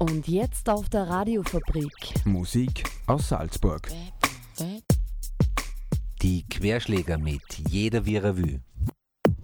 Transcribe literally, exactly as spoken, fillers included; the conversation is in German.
Und jetzt auf der Radiofabrik. Musik aus Salzburg. Die Querschläger mit Jeder wie er will.